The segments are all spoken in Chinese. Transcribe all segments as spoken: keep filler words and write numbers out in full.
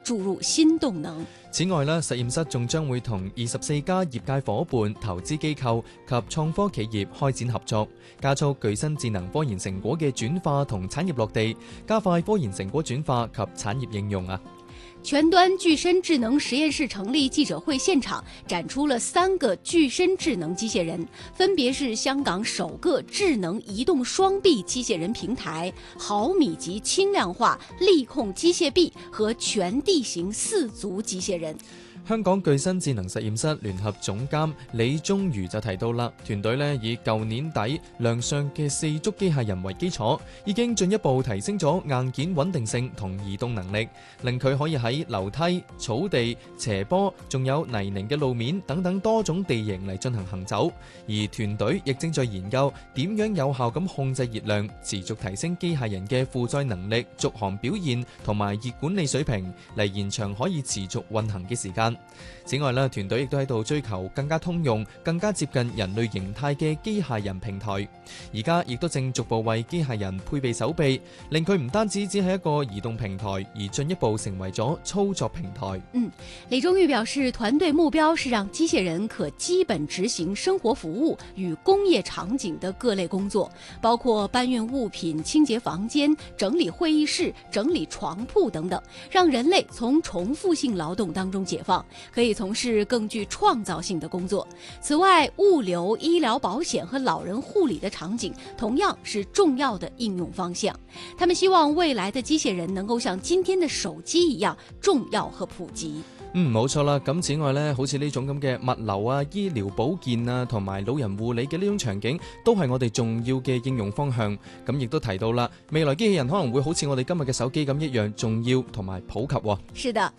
注入新动能。 此外咧，實驗室仲將會同二十四家業界伙伴、投資機構及創科企業開展合作，加速具身智能科研成果嘅轉化同產業落地，加快科研成果轉化及產業應用啊！ 全端具身智能实验室成立记者会现场，展出了三个具身智能机械人，分别是香港首个智能移动双臂机械人平台、毫米级轻量化力控机械臂和全地形四足機械人。 香港具身智能實驗室聯合總監李宗儒就提到啦，團隊咧以舊年底亮相嘅四足機械人為基礎，已經進一步提升咗硬件穩定性同移動能力，令佢可以喺樓梯、草地、斜坡，仲有泥濘嘅路面等等多種地形嚟進行行走。而團隊亦正在研究點樣有效咁控制熱量，持續提升機械人嘅負載能力、續航表現同埋熱管理水平，嚟延長可以持續運行嘅時間。此外咧，團隊亦都喺度追求更加通用、更加接近人類形態嘅機械人平台。而家亦都正逐步為機械人配備手臂，令佢唔單止只係一個移動平台，而進一步成為咗操作平台。 嗯，李宗裕表示，團隊目標是讓機械人可基本執行生活服務與工業場景的各類工作，包括搬運物品、清潔房間、整理會議室、整理床鋪等等，讓人類從重複性勞動當中解放，可以從事更具創造性的工作。此外，物流、醫療保險和老人護理的場景同樣是重要的應用方向。他們希望未來的機械人能夠像今天的手機一樣重要和普及。 嗯，冇錯啦。咁此外咧，好似呢種咁嘅物流啊、醫療保健啊，同埋老人護理嘅呢種場景，都係我哋重要嘅應用方向。咁亦都提到啦，未來機器人可能會好似我哋今日嘅手機咁一樣重要同埋普及喎。 是的。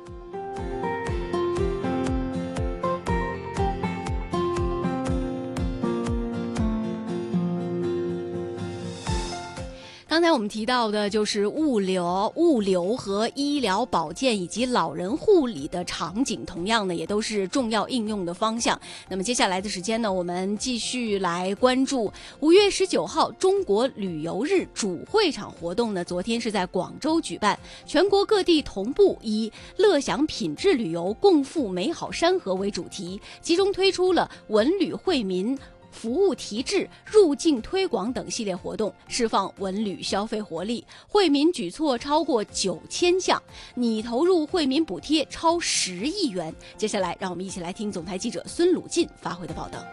刚才我们提到的就是物流、物流和医疗保健以及老人护理的场景，同样呢也都是重要应用的方向。那么接下来的时间呢，我们继续来关注五月十九号中国旅游日主会场活动呢，昨天是在广州举办，全国各地同步以乐享品质旅游、共赴美好山河为主题，集中推出了文旅惠民、服务提质、入境推广等系列活动，释放文旅消费活力。惠民举措超过九千项，拟投入惠民补贴超十亿元。接下来，让我们一起来听总台记者孙鲁进发回的报道。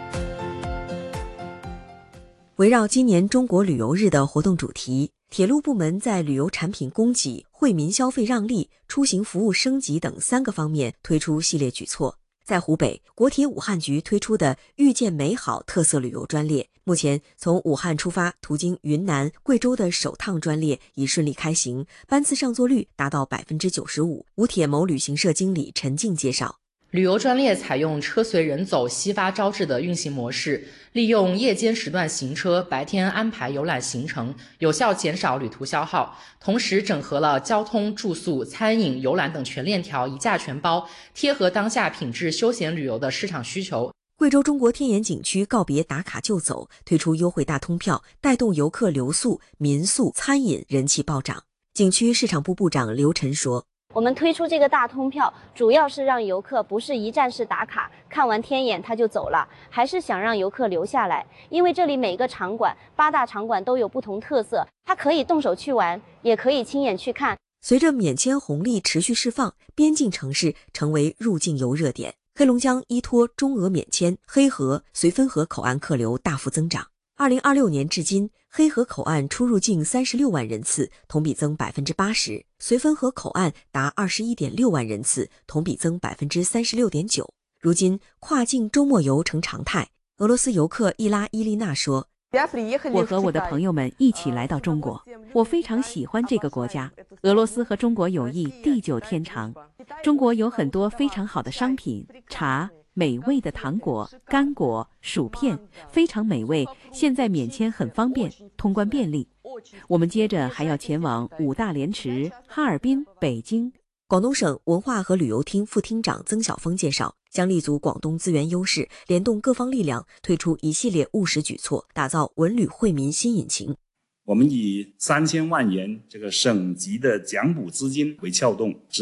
围绕今年中国旅游日的活动主题，铁路部门在旅游产品供给、惠民消费让利、出行服务升级等三个方面推出系列举措。在湖北，国铁武汉局推出的遇见美好特色旅游专列，目前从武汉出发途经云南、贵州的首趟专列已顺利开行，班次上座率达到 百分之九十五。 武铁某旅行社经理陈静介绍， 旅游专列采用车随人走、夕发朝至的运行模式，利用夜间时段行车，白天安排游览行程，有效减少旅途消耗。同时整合了交通、住宿、餐饮、游览等全链条一价全包，贴合当下品质休闲旅游的市场需求。 贵州中国天眼景区告别打卡就走，推出优惠大通票，带动游客留宿、民宿、餐饮人气暴涨。景区市场部部长刘晨说， 我们推出这个大通票，主要是让游客不是一站式打卡，看完天眼他就走了，还是想让游客留下来。因为这里每个场馆，八大场馆都有不同特色，他可以动手去玩，也可以亲眼去看。 随着免签红利持续释放，边境城市成为入境游热点。黑龙江依托中俄免签，黑河、绥芬河口岸客流大幅增长。二零二六年至今，黑河口岸出入境三十六万人次，同比增 百分之八十； 绥芬河口岸达 二十一点六万人次，同比增 百分之三十六点九。 如今跨境周末游成常态。俄罗斯游客伊拉伊丽娜说， 我和我的朋友们一起来到中国，我非常喜欢这个国家。俄罗斯和中国友谊地久天长，中国有很多非常好的商品，茶、美味的糖果、干果、薯片，非常美味。现在免签很方便，通关便利。我们接着还要前往五大连池、哈尔滨、北京。 广东省文化和旅游厅副厅长曾晓峰介绍，将立足广东资源优势，联动各方力量，推出一系列务实举措，打造文旅惠民新引擎。 我们以三千万元这个省级的奖补资金为撬动，